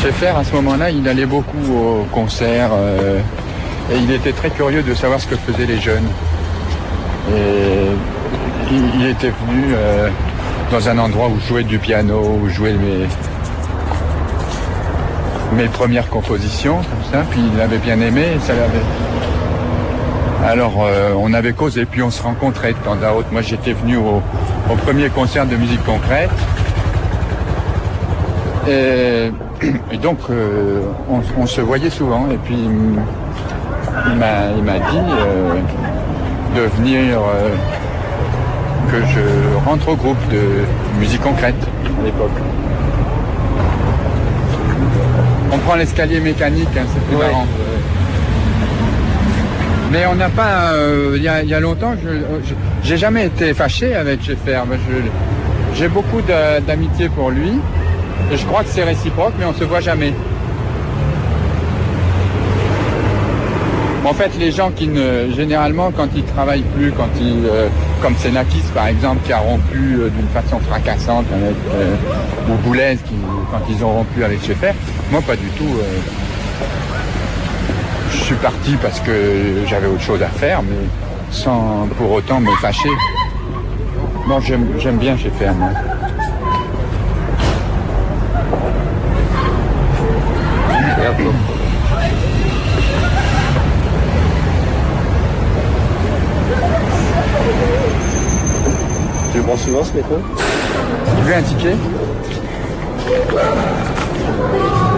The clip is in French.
Schaeffer, à ce moment-là, il allait beaucoup aux concerts et il était très curieux de savoir ce que faisaient les jeunes. Et il était venu dans un endroit où je jouais du piano, où je jouais mes premières compositions, comme ça, puis il l'avait bien aimé, et ça l'avait... Alors on avait causé, puis on se rencontrait de temps à autre. Moi j'étais venu au premier concert de musique concrète, et donc on se voyait souvent, et puis il m'a dit de venir, que je rentre au groupe de musique concrète à l'époque. On prend l'escalier mécanique, hein, c'est plus marrant. Mais on n'a pas... Il y a longtemps, j'ai jamais été fâché avec Schaeffer. J'ai beaucoup d'amitié pour lui. Et je crois que c'est réciproque, mais on se voit jamais. En fait, les gens qui généralement, quand ils travaillent plus, comme Xenakis par exemple, qui a rompu d'une façon fracassante avec ou Boulez, quand ils ont rompu avec Schaeffer, moi pas du tout. Je suis parti parce que j'avais autre chose à faire, mais sans pour autant me fâcher. Bon, j'aime bien Schaeffer, moi. Tu le prends souvent ce métro? Il veut un ticket?